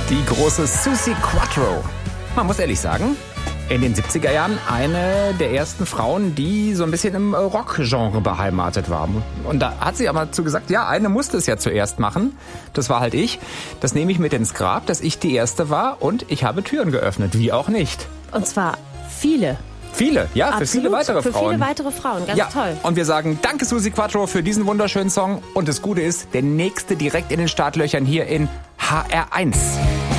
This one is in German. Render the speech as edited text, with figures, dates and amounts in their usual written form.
Die große Suzi Quatro. Man muss ehrlich sagen, in den 70er Jahren eine der ersten Frauen, die so ein bisschen im Rock-Genre beheimatet war. Und da hat sie aber zu gesagt, ja, eine musste es ja zuerst machen. Das war halt ich. Das nehme ich mit ins Grab, dass ich die Erste war und ich habe Türen geöffnet, wie auch nicht. Und zwar viele. Viele, ja, Absolut, für viele weitere Frauen. Für viele weitere Frauen, ganz toll. Und wir sagen danke Suzi Quatro für diesen wunderschönen Song. Und das Gute ist, der nächste direkt in den Startlöchern hier in HR1.